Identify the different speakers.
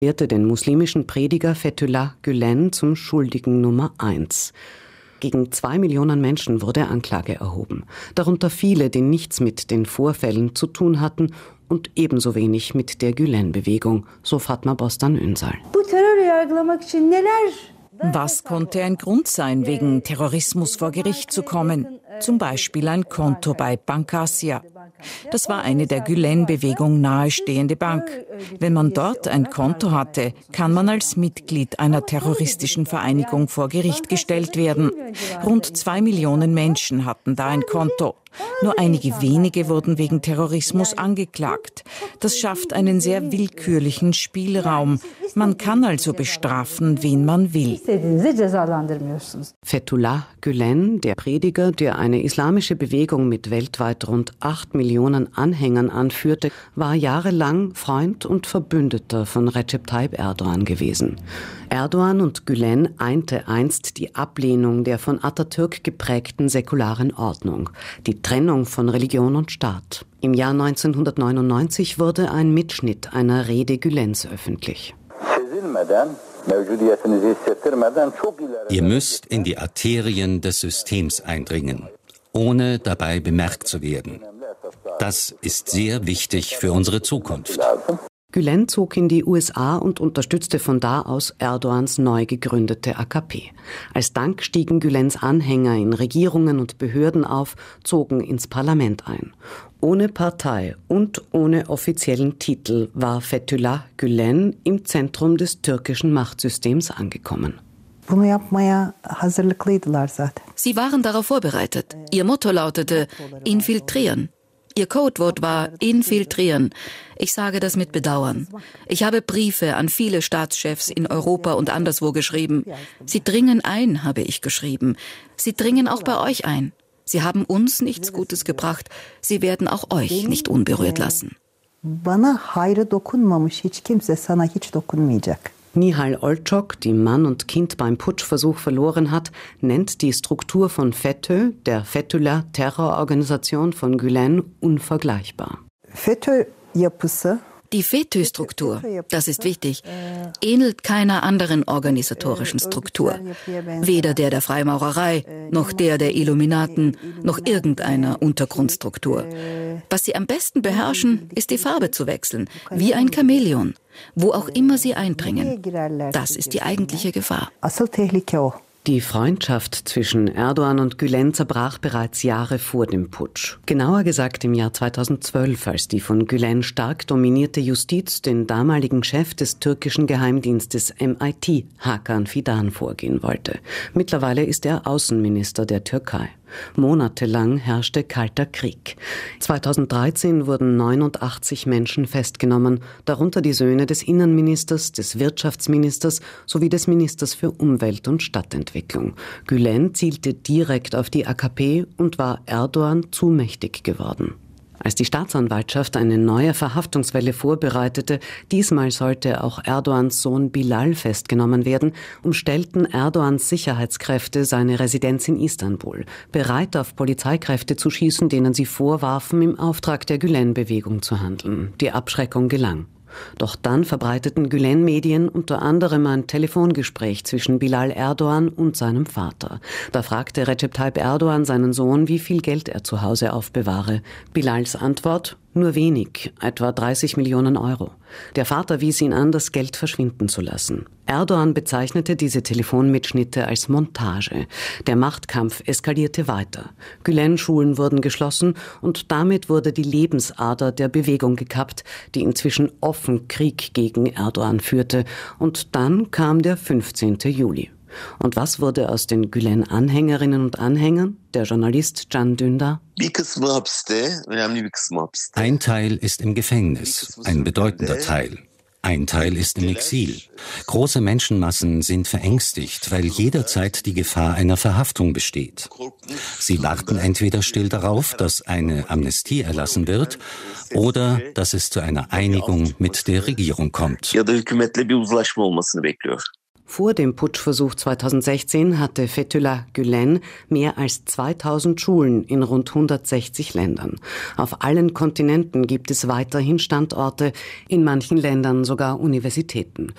Speaker 1: erklärte den muslimischen Prediger Fethullah Gülen zum Schuldigen Nummer 1. Gegen 2 Millionen Menschen wurde Anklage erhoben, darunter viele, die nichts mit den Vorfällen zu tun hatten und ebenso wenig mit der Gülen-Bewegung, so Fatma Bostan-Ünsal.
Speaker 2: Was konnte ein Grund sein, wegen Terrorismus vor Gericht zu kommen? Zum Beispiel ein Konto bei Bank Asia. Das war eine der Gülen-Bewegung nahestehende Bank. Wenn man dort ein Konto hatte, kann man als Mitglied einer terroristischen Vereinigung vor Gericht gestellt werden. Rund 2 Millionen Menschen hatten da ein Konto. Nur einige wenige wurden wegen Terrorismus angeklagt. Das schafft einen sehr willkürlichen Spielraum. Man kann also bestrafen, wen man will.
Speaker 1: Fethullah Gülen, der Prediger, der eine islamische Bewegung mit weltweit rund 8 Millionen Anhängern anführte, war jahrelang Freund und Verbündeter von Recep Tayyip Erdoğan gewesen. Erdoğan und Gülen einte einst die Ablehnung der von Atatürk geprägten säkularen Ordnung, die Trennung von Religion und Staat. Im Jahr 1999 wurde ein Mitschnitt einer Rede Gülens öffentlich.
Speaker 3: Ihr müsst in die Arterien des Systems eindringen, ohne dabei bemerkt zu werden. Das ist sehr wichtig für unsere Zukunft.
Speaker 1: Gülen zog in die USA und unterstützte von da aus Erdoğans neu gegründete AKP. Als Dank stiegen Gülens Anhänger in Regierungen und Behörden auf, zogen ins Parlament ein. Ohne Partei und ohne offiziellen Titel war Fethullah Gülen im Zentrum des türkischen Machtsystems angekommen.
Speaker 4: Sie waren darauf vorbereitet. Ihr Motto lautete infiltrieren. Ihr Codewort war infiltrieren. Ich sage das mit Bedauern. Ich habe Briefe an viele Staatschefs in Europa und anderswo geschrieben. Sie dringen ein, habe ich geschrieben. Sie dringen auch bei euch ein. Sie haben uns nichts Gutes gebracht. Sie werden auch euch nicht unberührt lassen.
Speaker 1: Nihal Olcok, die Mann und Kind beim Putschversuch verloren hat, nennt die Struktur von FETÖ, der Fethullah-Terrororganisation von Gülen, unvergleichbar.
Speaker 4: Die FETÖ-Struktur, das ist wichtig, ähnelt keiner anderen organisatorischen Struktur. Weder der Freimaurerei, noch der Illuminaten, noch irgendeiner Untergrundstruktur. Was sie am besten beherrschen, ist die Farbe zu wechseln, wie ein Chamäleon, wo auch immer sie eindringen. Das ist die eigentliche Gefahr.
Speaker 1: Die Freundschaft zwischen Erdoğan und Gülen zerbrach bereits Jahre vor dem Putsch. Genauer gesagt im Jahr 2012, als die von Gülen stark dominierte Justiz den damaligen Chef des türkischen Geheimdienstes MIT, Hakan Fidan, vorgehen wollte. Mittlerweile ist er Außenminister der Türkei. Monatelang herrschte kalter Krieg. 2013 wurden 89 Menschen festgenommen, darunter die Söhne des Innenministers, des Wirtschaftsministers sowie des Ministers für Umwelt und Stadtentwicklung. Gülen zielte direkt auf die AKP und war Erdoğan zu mächtig geworden. Als die Staatsanwaltschaft eine neue Verhaftungswelle vorbereitete, diesmal sollte auch Erdoğans Sohn Bilal festgenommen werden, umstellten Erdoğans Sicherheitskräfte seine Residenz in Istanbul, bereit auf Polizeikräfte zu schießen, denen sie vorwarfen, im Auftrag der Gülen-Bewegung zu handeln. Die Abschreckung gelang. Doch dann verbreiteten Gülen-Medien unter anderem ein Telefongespräch zwischen Bilal Erdoğan und seinem Vater. Da fragte Recep Tayyip Erdoğan seinen Sohn, wie viel Geld er zu Hause aufbewahre. Bilals Antwort: nur wenig, etwa 30 Millionen Euro. Der Vater wies ihn an, das Geld verschwinden zu lassen. Erdoğan bezeichnete diese Telefonmitschnitte als Montage. Der Machtkampf eskalierte weiter. Gülen-Schulen wurden geschlossen und damit wurde die Lebensader der Bewegung gekappt, die inzwischen offen Krieg gegen Erdoğan führte. Und dann kam der 15. Juli. Und was wurde aus den Gülen-Anhängerinnen und Anhängern? Der Journalist Can Dündar.
Speaker 3: Ein Teil ist im Gefängnis, ein bedeutender Teil. Ein Teil ist im Exil. Große Menschenmassen sind verängstigt, weil jederzeit die Gefahr einer Verhaftung besteht. Sie warten entweder still darauf, dass eine Amnestie erlassen wird, oder dass es zu einer Einigung mit der Regierung kommt.
Speaker 1: Vor dem Putschversuch 2016 hatte Fethullah Gülen mehr als 2000 Schulen in rund 160 Ländern. Auf allen Kontinenten gibt es weiterhin Standorte, in manchen Ländern sogar Universitäten.